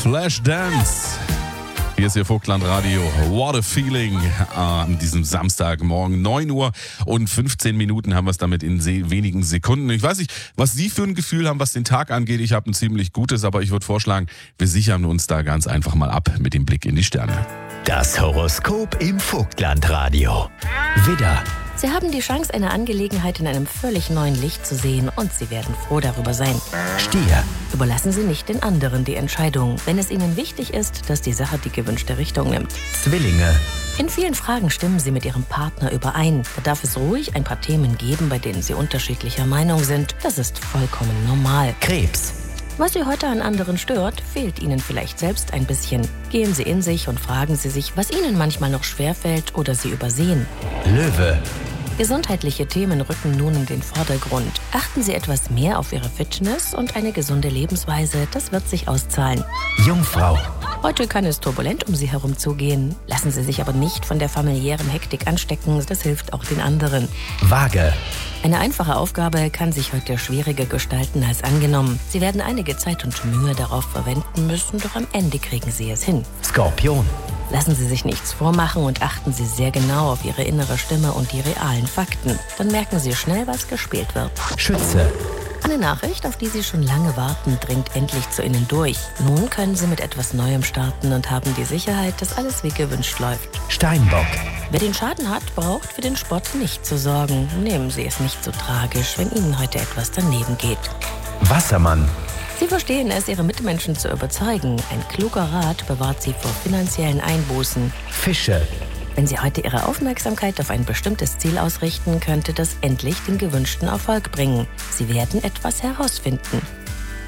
Flashdance. Hier ist Ihr Vogtland Radio. What a feeling. An diesem Samstagmorgen 9 Uhr und 15 Minuten haben wir es damit in wenigen Sekunden. Ich weiß nicht, was Sie für ein Gefühl haben, was den Tag angeht. Ich habe ein ziemlich gutes, aber ich würde vorschlagen, wir sichern uns da ganz einfach mal ab mit dem Blick in die Sterne. Das Horoskop im Vogtland Radio. Widder. Sie haben die Chance, eine Angelegenheit in einem völlig neuen Licht zu sehen und Sie werden froh darüber sein. Stier. Überlassen Sie nicht den anderen die Entscheidung, wenn es Ihnen wichtig ist, dass die Sache die gewünschte Richtung nimmt. Zwillinge. In vielen Fragen stimmen Sie mit Ihrem Partner überein. Da darf es ruhig ein paar Themen geben, bei denen Sie unterschiedlicher Meinung sind. Das ist vollkommen normal. Krebs. Was Sie heute an anderen stört, fehlt Ihnen vielleicht selbst ein bisschen. Gehen Sie in sich und fragen Sie sich, was Ihnen manchmal noch schwerfällt oder Sie übersehen. Löwe. Gesundheitliche Themen rücken nun in den Vordergrund. Achten Sie etwas mehr auf Ihre Fitness und eine gesunde Lebensweise, das wird sich auszahlen. Jungfrau. Heute kann es turbulent um Sie herum zugehen. Lassen Sie sich aber nicht von der familiären Hektik anstecken, das hilft auch den anderen. Waage. Eine einfache Aufgabe kann sich heute schwieriger gestalten als angenommen. Sie werden einige Zeit und Mühe darauf verwenden müssen, doch am Ende kriegen Sie es hin. Skorpion. Lassen Sie sich nichts vormachen und achten Sie sehr genau auf Ihre innere Stimme und die realen Fakten. Dann merken Sie schnell, was gespielt wird. Schütze. Eine Nachricht, auf die Sie schon lange warten, dringt endlich zu Ihnen durch. Nun können Sie mit etwas Neuem starten und haben die Sicherheit, dass alles wie gewünscht läuft. Steinbock. Wer den Schaden hat, braucht für den Spott nicht zu sorgen. Nehmen Sie es nicht so tragisch, wenn Ihnen heute etwas daneben geht. Wassermann. Sie verstehen es, Ihre Mitmenschen zu überzeugen. Ein kluger Rat bewahrt Sie vor finanziellen Einbußen. Fische. Wenn Sie heute Ihre Aufmerksamkeit auf ein bestimmtes Ziel ausrichten, könnte das endlich den gewünschten Erfolg bringen. Sie werden etwas herausfinden.